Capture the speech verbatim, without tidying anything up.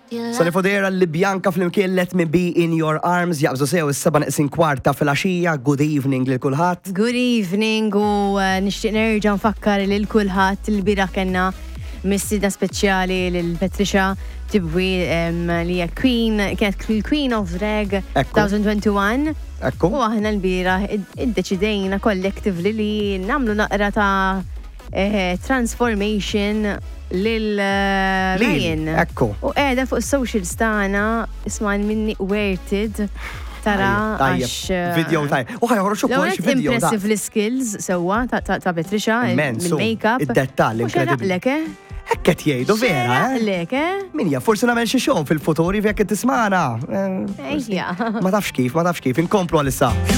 So nifodera li Bjanka fl-imkien Let Me Be In Your Arms jaqbżu sew is-seba' neqsin kwarta fil-għaxija. Good evening lil kulħadd. Good evening u uh, nixtieq nerġa' nfakkar lil kulħadd il-bira kellna missida speċjali lil Patricia Tibwi um, li hija Queen, kienet Queen of Drag twenty twenty-one. Ekku. U aħna l-bira iddeċidejna collectively li nagħmlu naqra ta' eh, transformation lil uh, Ryan. Ekku. U qiegħda fuq is-socials tagħna isma' minni werted tara għax video taj. U ħajħorġu ukoll xi video. Impressive l-skills sewwa ta' ta' Patricia il-makeup. Id-dettall incredibbli. Hekk qed jgħidu vera, eh? Lek, eh? Min jaf forsi nagħmel xi show fil-futuri jekk qed tismana. Ejja. Ma tafx kif, ma tafx kif, inkomplu għalissa.